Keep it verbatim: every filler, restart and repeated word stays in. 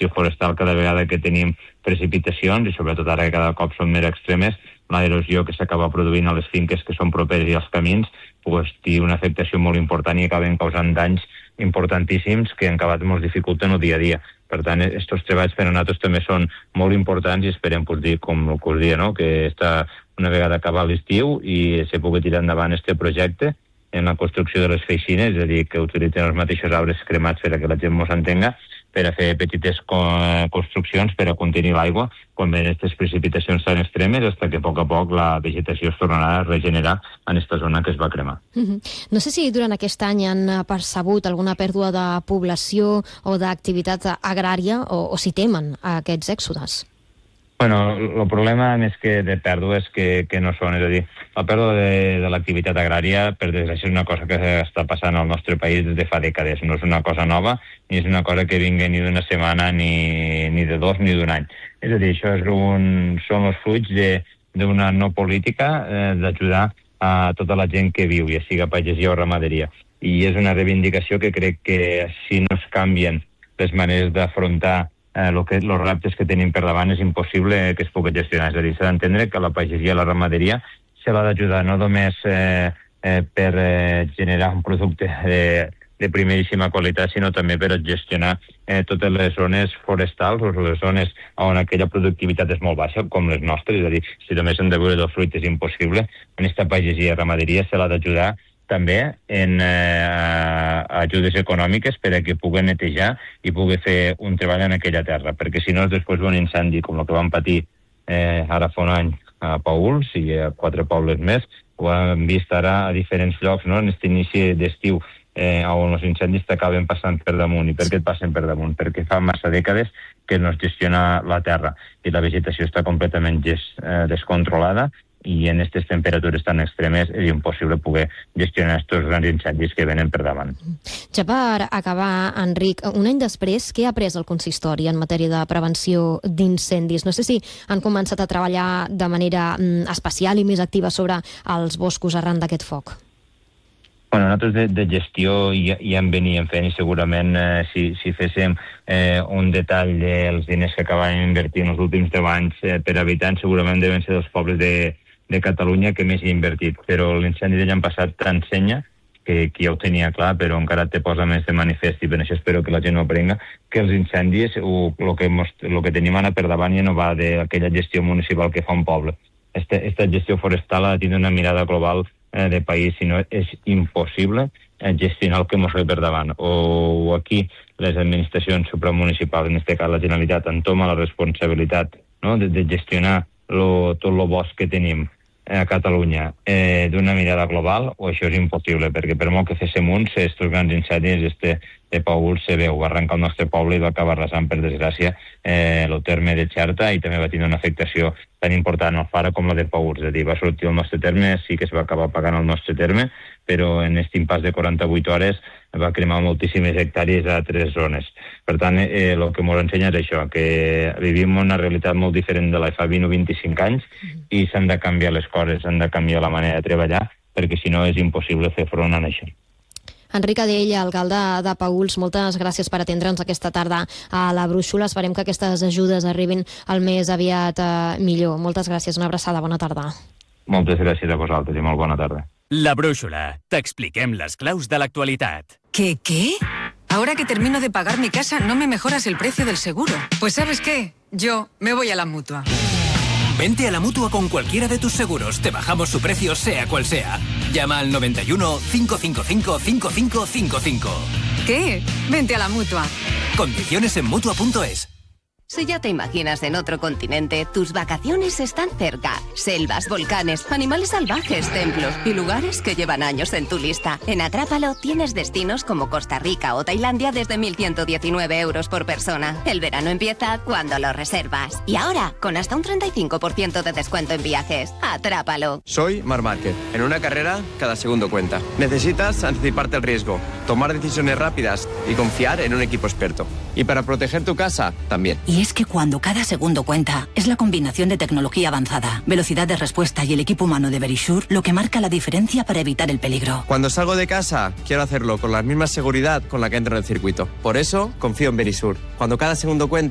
gestió forestal, cada vegada que tenim precipitacions, i sobretot ara que cada cop són més extremes, l'erosió que s'acaba produint a les finques que són properes i als camins, pues, té una afectació molt important i acaben causant danys importantíssims que en acabat ens dificulten el dia a dia. Per tant, aquests treballs per a nosaltres també són molt importants i esperem, pues, dir, com el que us dia, no? que està una vegada acabat l'estiu i se pugui tirar endavant aquest projecte en la construcció de les feixines, és a dir, que utilitzen els mateixos arbres cremats per a que la gent mos entenga, per a fer petites construccions per a contenir l'aigua quan ven aquestes precipitacions tan extremes, fins que a poc a poc la vegetació es tornarà a regenerar en aquesta zona que es va cremar. Mm-hmm. No sé si durant aquest any han percebut alguna pèrdua de població o d'activitat agrària o, o si temen aquests èxodes. Bueno, el problema més que de pèrdues que, que no són, és a dir, la pèrdua de, de l'activitat agrària, per desgràcia, és una cosa que està passant al nostre país des de fa dècades. No és una cosa nova, ni és una cosa que vingui ni d'una setmana, ni, ni de dos, ni d'un any. És a dir, això és un, són els fruits d'una no política eh, d'ajudar a tota la gent que viu, ja siga pagesia o ramaderia. I és una reivindicació que crec que si no es canvien les maneres d'afrontar Eh, lo que, els reptes que tenim per davant és impossible que es pugui gestionar. És a dir, s'ha d'entendre que la pagesia i la ramaderia se l'ha d'ajudar no només eh, eh, per eh, generar un producte de, de primeríssima qualitat, sinó també per gestionar eh, totes les zones forestals o les zones on aquella productivitat és molt baixa, com les nostres. És a dir, si només hem de veure del fruit és impossible. En aquesta pagesia i ramaderia se l'ha d'ajudar també en eh, ajudes econòmiques per a que pugui netejar i pugui fer un treball en aquella terra, perquè si no després ve un incendi com el que vam patir eh, ara fa un any a Paüls i a quatre pobles més, ho hem vist ara a diferents llocs, no? En aquest inici d'estiu eh, on els incendis t'acaben passant per damunt. I per què et passen per damunt? Perquè fa massa dècades que no es gestiona la terra i la vegetació està completament gest, eh, descontrolada, i en aquestes temperatures tan extremes és impossible poder gestionar aquests grans incendis que venen per davant. Ja per acabar, Enric, un any després, què ha pres el consistori en matèria de prevenció d'incendis? No sé si han començat a treballar de manera mm, especial i més activa sobre els boscos arran d'aquest foc. Bueno, nosaltres de, de gestió ja, ja en veníem fent i segurament eh, si, si féssim eh, un detall dels diners que acabàvem invertint els últims deu anys eh, per habitant, segurament deuen ser dels pobles de de Catalunya que més hi ha invertit, però l'incendi de l'any passat t'ensenya, que, que ja ho tenia clar, però encara te posa més de manifest i per això espero que la gent ho aprenga, que els incendis, o el que, lo que tenim ara per davant ja no va d'aquella gestió municipal que fa un poble. Esta, esta gestió forestal ha de tenir una mirada global eh, de país, si no és impossible eh, gestionar el que ens ve per davant. O, o aquí les administracions supramunicipals, en aquest cas la Generalitat, entoma la responsabilitat, no?, de, de gestionar lo, tot el bosc que tenim a Catalunya eh, d'una mirada global, o això és impossible, perquè per molt que féssim uns, estos grans incendis, este de Paüls se veu, va arrencar el nostre poble i va acabar arrasant, per desgràcia, eh, el terme de Xerta, i també va tenir una afectació tan important al Fara com la de Paüls. És a dir, va sortir el nostre terme, sí que es va acabar pagant el nostre terme, però en aquest impàs de quaranta-vuit hores va cremar moltíssimes hectàrees a tres zones. Per tant, eh, el que ens ensenya és això, que vivim una realitat molt diferent de la fa vint o vint-i-cinc anys i s'han de canviar les coses, s'han de canviar la manera de treballar, perquè si no és impossible fer front a això. Enric Adell, alcalde de Paüls, moltes gràcies per atendre'ns aquesta tarda a la Brúixola. Esperem que aquestes ajudes arribin el més aviat eh, millor. Moltes gràcies, una abraçada, bona tarda. Moltes gràcies a vosaltres i molt bona tarda. La Brúixola. T'expliquem les claus de l'actualitat. ¿Qué, qué? Ahora que termino de pagar mi casa, ¿no me mejoras el precio del seguro? Pues ¿sabes qué? Yo me voy a la Mutua. Vente a la Mutua con cualquiera de tus seguros. Te bajamos su precio, sea cual sea. Llama al noventa y uno, cinco cinco cinco, cinco cinco cinco cinco. ¿Qué? Vente a la Mutua. Condiciones en Mutua punto es. Si ya te imaginas en otro continente, tus vacaciones están cerca. Selvas, volcanes, animales salvajes, templos y lugares que llevan años en tu lista. En Atrápalo tienes destinos como Costa Rica o Tailandia desde mil ciento diecinueve euros por persona. El verano empieza cuando lo reservas. Y ahora, con hasta un treinta y cinco por ciento de descuento en viajes. Atrápalo. Soy Marc Márquez. En una carrera, cada segundo cuenta. Necesitas anticiparte al riesgo, tomar decisiones rápidas y confiar en un equipo experto. Y para proteger tu casa, también. Y es que cuando cada segundo cuenta, es la combinación de tecnología avanzada, velocidad de respuesta y el equipo humano de Verisure lo que marca la diferencia para evitar el peligro. Cuando salgo de casa, quiero hacerlo con la misma seguridad con la que entro en el circuito. Por eso, confío en Verisure. Cuando cada segundo cuenta,